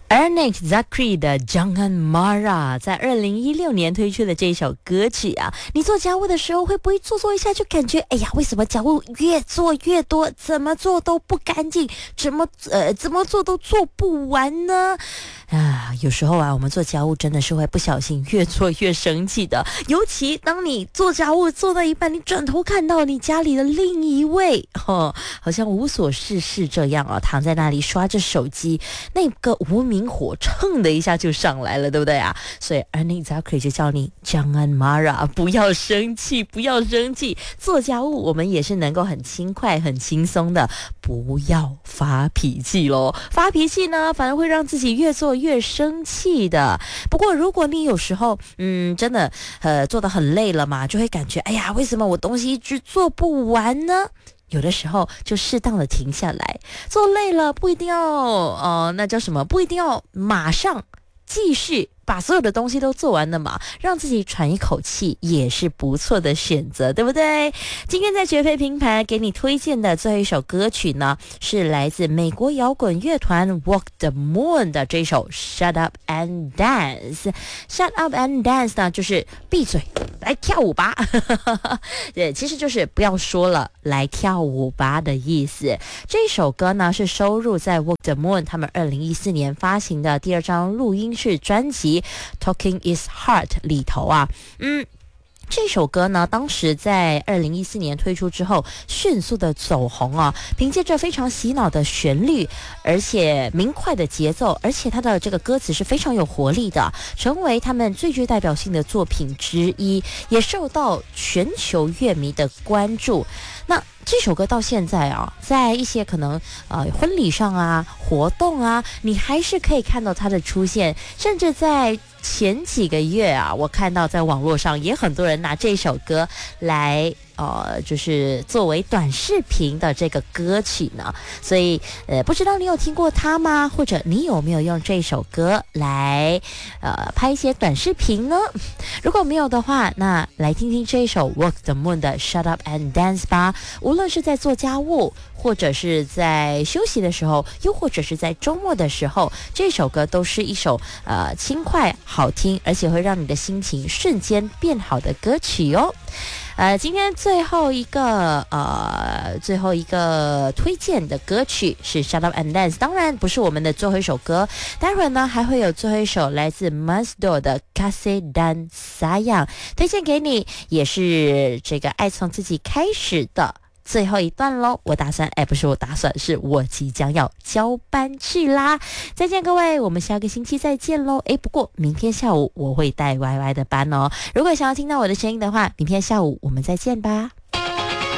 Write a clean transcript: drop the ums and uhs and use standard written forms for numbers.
Ernie Zakri 的 Jangan Marah 在2016年推出的这首歌曲啊，你做家务的时候会不会做一下就感觉，哎呀，为什么家务越做越多，怎么做都不干净，怎么做都做不完呢？啊，有时候啊，我们做家务真的是会不小心越做越生气的。尤其当你做家务做到一半，你转头看到你家里的另一位，好像无所事事这样啊，躺在那里刷着手机，那个无名火蹭的一下就上来了，对不对啊？所以 Ernie Zakri 就叫你 Jangan Marah， 不要生气，不要生气。做家务我们也是能够很轻快、很轻松的，不要发脾气咯。发脾气呢，反而会让自己越做越生气的。不过如果你有时候真的做得很累了嘛，就会感觉哎呀，为什么我东西一直做不完呢？有的时候就适当的停下来，做累了不一定要那叫什么，不一定要马上继续把所有的东西都做完了嘛，让自己喘一口气也是不错的选择，对不对？今天在绝配平台给你推荐的最后一首歌曲呢，是来自美国摇滚乐团 Walk the Moon 的这首 Shut Up and Dance。 Shut Up and Dance 呢，就是闭嘴来跳舞吧对，其实就是不要说了，来跳舞吧的意思。这首歌呢是收录在 Walk the Moon 他们2014年发行的第二张录音室专辑Talking is Hard 里头啊。这首歌呢，当时在2014年推出之后，迅速的走红啊，凭借着非常洗脑的旋律，而且明快的节奏，而且它的这个歌词是非常有活力的，成为他们最具代表性的作品之一，也受到全球乐迷的关注。那这首歌到现在啊，在一些可能婚礼上啊、活动啊，你还是可以看到它的出现，甚至在前几个月啊，我看到在网络上也很多人拿这首歌来就是作为短视频的这个歌曲呢。所以不知道你有听过它吗？或者你有没有用这首歌来拍一些短视频呢？如果没有的话，那来听听这首 Walk the Moon 的 Shut Up and Dance 吧。无论是在做家务，或者是在休息的时候，又或者是在周末的时候，这首歌都是一首轻快好听，而且会让你的心情瞬间变好的歌曲哦。今天最后一个推荐的歌曲是 Shut Up and Dance， 当然不是我们的最后一首歌，待会儿呢还会有最后一首来自 Masdo 的 Kasih dan Sayang 推荐给你，也是这个爱从自己开始的最后一段咯。是我即将要交班去啦。再见各位，我们下个星期再见咯。不过明天下午我会带 YY 的班哦，如果想要听到我的声音的话，明天下午我们再见吧。